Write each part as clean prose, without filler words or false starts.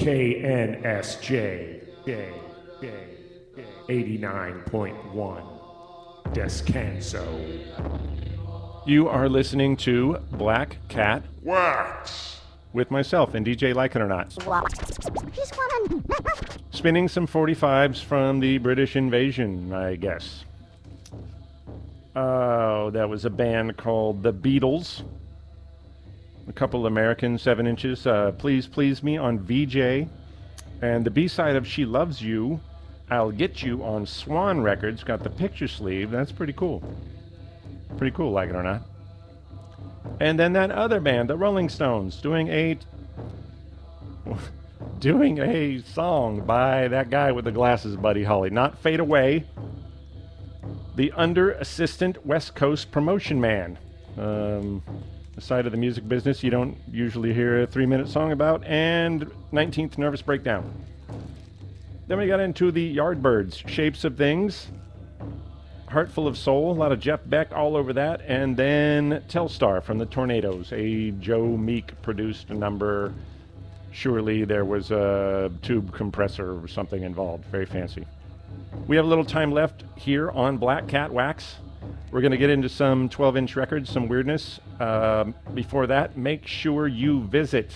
KNSJ 89.1 Descanso. You are listening to Black Cat Wax with myself and DJ Like It or Not. Spinning some 45s from the British invasion, I guess. Oh, that was a band called The Beatles. A couple American 7 inches. Please Please Me on VJ. And the B-side of She Loves You, I'll Get You on Swan Records. Got the picture sleeve. That's pretty cool. Pretty cool, like it or not. And then that other band, the Rolling Stones, doing a song by that guy with the glasses, Buddy Holly. Not Fade Away. The Under Assistant West Coast Promotion Man. The side of the music business you don't usually hear a 3-minute song about. And 19th Nervous Breakdown. Then we got into the Yardbirds, Shapes of Things. Heart Full of Soul, a lot of Jeff Beck all over that. And then Telstar from the Tornadoes, a Joe Meek produced number. Surely there was a tube compressor or something involved. Very fancy. We have a little time left here on Black Cat Wax. We're going to get into some 12-inch records, some weirdness. Before that, make sure you visit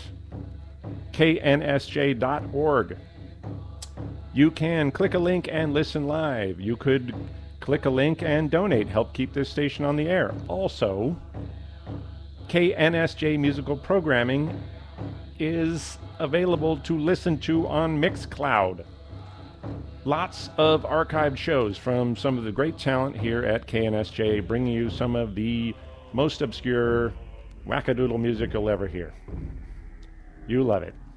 knsj.org. You can click a link and listen live. You could click a link and donate, help keep this station on the air. Also, KNSJ Musical Programming is available to listen to on Mixcloud. Lots of archived shows from some of the great talent here at KNSJ, bringing you some of the most obscure wackadoodle music you'll ever hear. You love it.